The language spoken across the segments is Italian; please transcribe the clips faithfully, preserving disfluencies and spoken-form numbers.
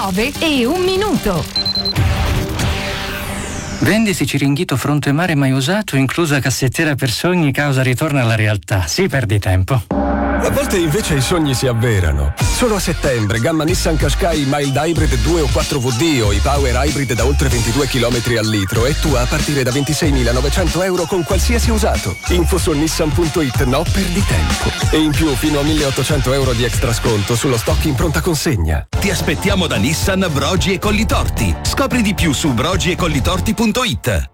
nove e un minuto. Vendisi Ciringhito fronte mare mai usato, inclusa cassettiera per sogni, causa ritorno alla realtà. Sì, perdi tempo. A volte invece i sogni si avverano. Solo a settembre, gamma Nissan Qashqai Mild Hybrid due o quattro V D o i Power Hybrid da oltre ventidue chilometri al litro e tua a partire da ventiseiemilanovecento euro con qualsiasi usato. Info su nissan punto it, no perdi tempo. E in più fino a milleottocento euro di extra sconto sullo stock in pronta consegna. Ti aspettiamo da Nissan Brogi e Collitorti. Scopri di più su brogi e collitorti punto it.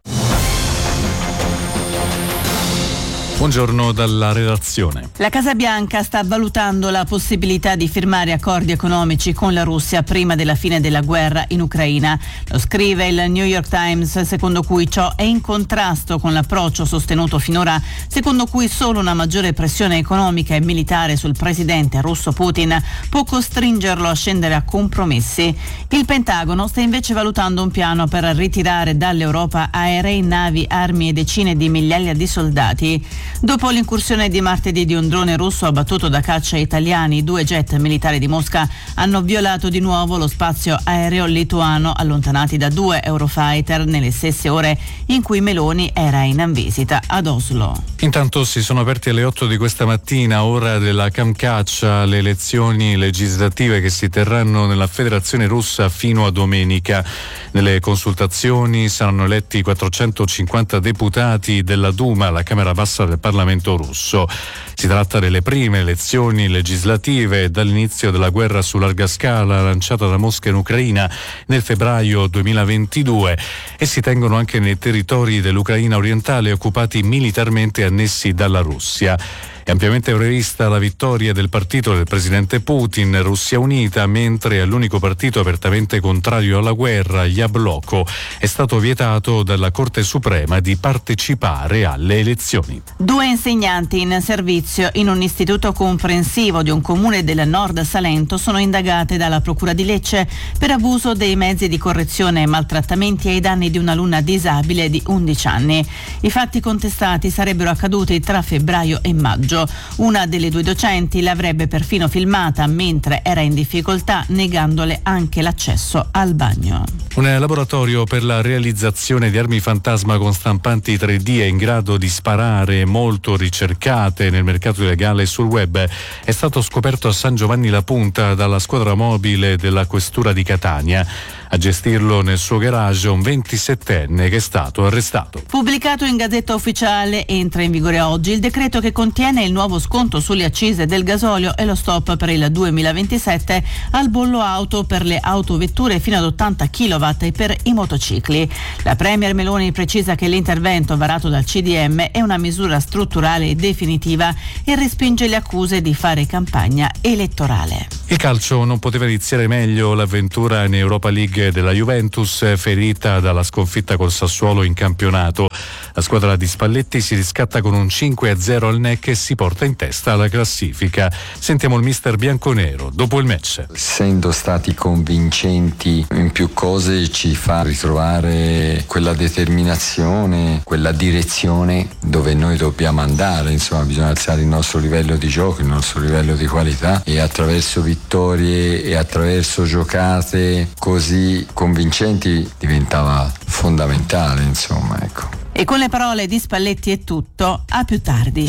Buongiorno dalla redazione. La Casa Bianca sta valutando la possibilità di firmare accordi economici con la Russia prima della fine della guerra in Ucraina. Lo scrive il New York Times, secondo cui ciò è in contrasto con l'approccio sostenuto finora, secondo cui solo una maggiore pressione economica e militare sul presidente russo Putin può costringerlo a scendere a compromessi. Il Pentagono sta invece valutando un piano per ritirare dall'Europa aerei, navi, armi e decine di migliaia di soldati. Dopo l'incursione di martedì di un drone russo abbattuto da caccia italiani, due jet militari di Mosca hanno violato di nuovo lo spazio aereo lituano, allontanati da due Eurofighter nelle stesse ore in cui Meloni era in visita ad Oslo. Intanto si sono aperti alle otto di questa mattina, ora della Kamchatka, le elezioni legislative che si terranno nella Federazione Russa fino a domenica. Nelle consultazioni saranno eletti quattrocentocinquanta deputati della Duma, la Camera Bassa del Parlamento russo. Si tratta delle prime elezioni legislative dall'inizio della guerra su larga scala lanciata da Mosca in Ucraina nel febbraio duemilaventidue e si tengono anche nei territori dell'Ucraina orientale occupati militarmente annessi dalla Russia. È ampiamente prevista la vittoria del partito del presidente Putin, Russia Unita, mentre all'unico partito apertamente contrario alla guerra, Yabloko, è stato vietato dalla Corte Suprema di partecipare alle elezioni. Due insegnanti in servizio in un istituto comprensivo di un comune del Nord Salento sono indagate dalla Procura di Lecce per abuso dei mezzi di correzione e maltrattamenti ai danni di un'alunna disabile di undici anni. I fatti contestati sarebbero accaduti tra febbraio e maggio. Una delle due docenti l'avrebbe perfino filmata mentre era in difficoltà, negandole anche l'accesso al bagno. Un laboratorio per la realizzazione di armi fantasma con stampanti tre D e in grado di sparare, molto ricercate nel mercato illegale sul web, è stato scoperto a San Giovanni La Punta dalla squadra mobile della questura di Catania. A gestirlo nel suo garage un ventisettenne che è stato arrestato. Pubblicato in Gazzetta Ufficiale, entra in vigore oggi il decreto che contiene il nuovo sconto sulle accise del gasolio e lo stop per il duemilaventisette al bollo auto per le autovetture fino ad ottanta chilowatt e per i motocicli. La Premier Meloni precisa che l'intervento varato dal C D M è una misura strutturale e definitiva e respinge le accuse di fare campagna elettorale. Il calcio non poteva iniziare meglio l'avventura in Europa League della Juventus, ferita dalla sconfitta col Sassuolo in campionato. La squadra di Spalletti si riscatta con un cinque a zero al N E C e si porta in testa alla classifica. Sentiamo il mister bianconero dopo il match. Essendo stati convincenti in più cose ci fa ritrovare quella determinazione, quella direzione dove noi dobbiamo andare, insomma bisogna alzare il nostro livello di gioco, il nostro livello di qualità e attraverso vittorie e attraverso giocate così convincenti diventava fondamentale, insomma, ecco. E con le parole di Spalletti è tutto, a più tardi.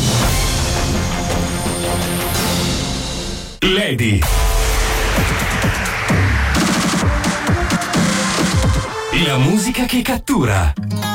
Lady. La musica che cattura.